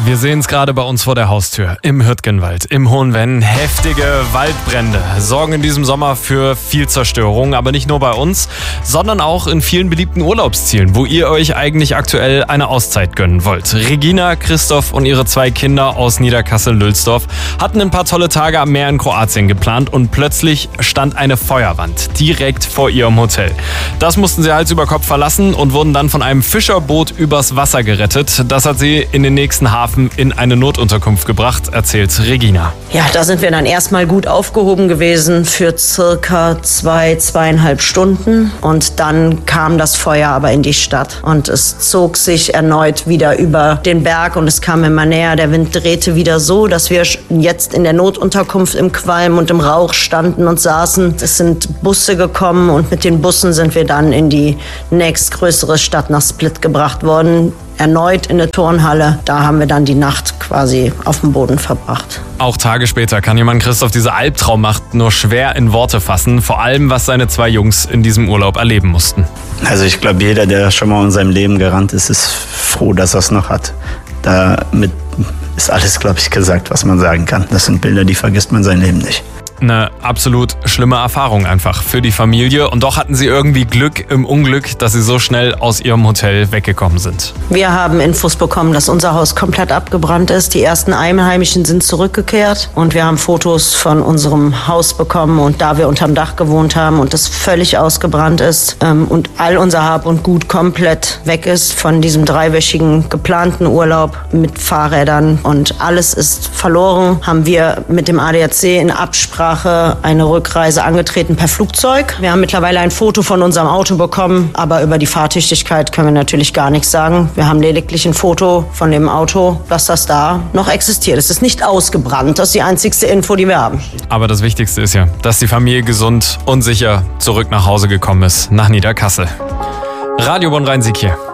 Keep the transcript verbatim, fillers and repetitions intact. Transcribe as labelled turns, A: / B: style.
A: Wir sehen es gerade bei uns vor der Haustür, im Hürtgenwald, im Hohenvenn. Heftige Waldbrände sorgen in diesem Sommer für viel Zerstörung, aber nicht nur bei uns, sondern auch in vielen beliebten Urlaubszielen, wo ihr euch eigentlich aktuell eine Auszeit gönnen wollt. Regina, Christoph und ihre zwei Kinder aus Niederkassel-Lülsdorf hatten ein paar tolle Tage am Meer in Kroatien geplant und plötzlich stand eine Feuerwand direkt vor ihrem Hotel. Das mussten sie Hals über Kopf verlassen und wurden dann von einem Fischerboot übers Wasser gerettet. Das hat sie in den nächsten Hafen in eine Notunterkunft gebracht, erzählt Regina.
B: Ja, da sind wir dann erstmal gut aufgehoben gewesen für circa zwei, zweieinhalb Stunden. Und dann kam das Feuer aber in die Stadt. Und es zog sich erneut wieder über den Berg und es kam immer näher. Der Wind drehte wieder so, dass wir jetzt in der Notunterkunft im Qualm und im Rauch standen und saßen. Es sind Busse gekommen und mit den Bussen sind wir dann in die nächstgrößere Stadt nach Split gebracht worden. Erneut in der Turnhalle. Da haben wir dann die Nacht quasi auf dem Boden verbracht.
A: Auch Tage später kann jemand Christoph diese Albtraummacht nur schwer in Worte fassen. Vor allem, was seine zwei Jungs in diesem Urlaub erleben mussten.
C: Also ich glaube, jeder, der schon mal in seinem Leben gerannt ist, ist froh, dass er es noch hat. Damit ist alles, glaube ich, gesagt, was man sagen kann. Das sind Bilder, die vergisst man sein Leben nicht.
A: Eine absolut schlimme Erfahrung einfach für die Familie. Und doch hatten sie irgendwie Glück im Unglück, dass sie so schnell aus ihrem Hotel weggekommen sind.
B: Wir haben Infos bekommen, dass unser Haus komplett abgebrannt ist. Die ersten Einheimischen sind zurückgekehrt. Und wir haben Fotos von unserem Haus bekommen. Und da wir unterm Dach gewohnt haben und es völlig ausgebrannt ist ähm, und all unser Hab und Gut komplett weg ist von diesem dreiwöchigen geplanten Urlaub mit Fahrrädern und alles ist verloren, haben wir mit dem A D A C in Absprache eine Rückreise angetreten per Flugzeug. Wir haben mittlerweile ein Foto von unserem Auto bekommen, aber über die Fahrtüchtigkeit können wir natürlich gar nichts sagen. Wir haben lediglich ein Foto von dem Auto, dass das da noch existiert. Es ist nicht ausgebrannt, das ist die einzigste Info, die wir haben.
A: Aber das Wichtigste ist ja, dass die Familie gesund und sicher zurück nach Hause gekommen ist, nach Niederkassel. Radio Bonn-Rhein-Sieg hier.